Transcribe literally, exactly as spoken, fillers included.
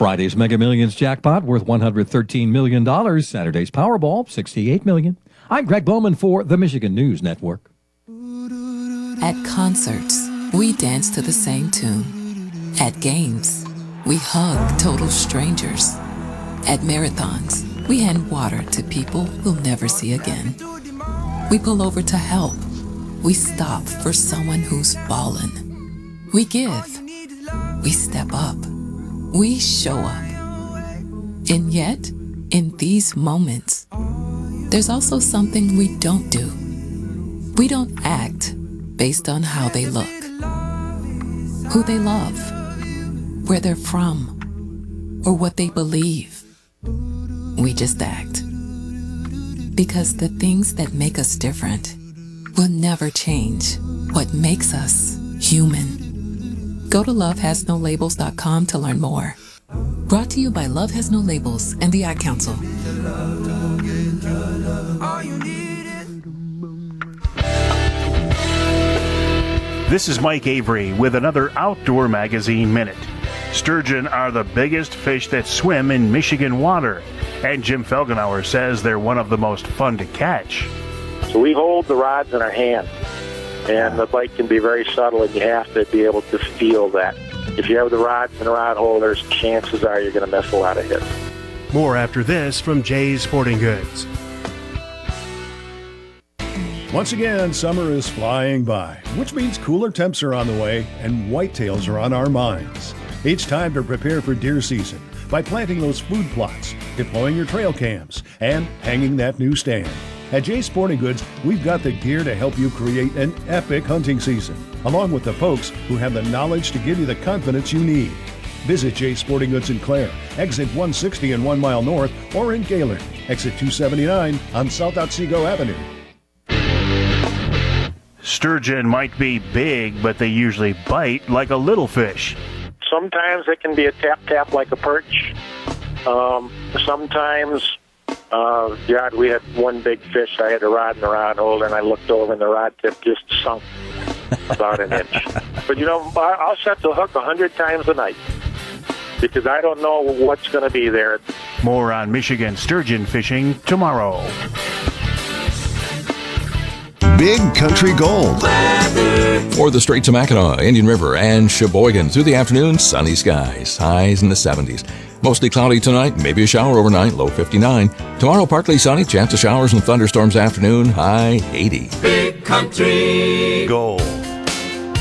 Friday's Mega Millions jackpot worth one hundred thirteen million dollars. Saturday's Powerball, sixty-eight million dollars. I'm Greg Bowman for the Michigan News Network. At concerts, we dance to the same tune. At games, we hug total strangers. At marathons, we hand water to people we'll never see again. We pull over to help. We stop for someone who's fallen. We give. We step up. We show up. And yet, in these moments, there's also something we don't do. We don't act based on how they look, who they love, where they're from, or what they believe. We just act. Because the things that make us different will never change what makes us human. Go to love has no labels dot com to learn more. Brought to you by Love Has No Labels and the Ad Council. This is Mike Avery with another Outdoor Magazine Minute. Sturgeon are the biggest fish that swim in Michigan water, and Jim Felgenauer says they're one of the most fun to catch. So we hold the rods in our hand, and the bite can be very subtle, and you have to be able to feel that. If you have the rods and rod holders, chances are you're going to miss a lot of hits. More after this from Jay's Sporting Goods. Once again, summer is flying by, which means cooler temps are on the way and whitetails are on our minds. It's time to prepare for deer season by planting those food plots, deploying your trail cams, and hanging that new stand. At Jay's Sporting Goods, we've got the gear to help you create an epic hunting season, along with the folks who have the knowledge to give you the confidence you need. Visit Jay's Sporting Goods in Clare, exit one sixty and one mile north, or in Gaylord, exit two seventy-nine on South Otsego Avenue. Sturgeon might be big, but they usually bite like a little fish. Sometimes it can be a tap-tap like a perch. Um, sometimes... Uh, God, we had one big fish. I had a rod and a rod holder, and I looked over, and the rod tip just sunk about an inch. But, you know, I'll set the hook a hundred times a night because I don't know what's going to be there. More on Michigan sturgeon fishing tomorrow. Big Country Gold. For the Straits of Mackinac, Indian River, and Sheboygan. Through the afternoon, sunny skies. Highs in the seventies. Mostly cloudy tonight, maybe a shower overnight, low fifty-nine. Tomorrow, partly sunny, chance of showers and thunderstorms afternoon, high eighty. Big Country Gold.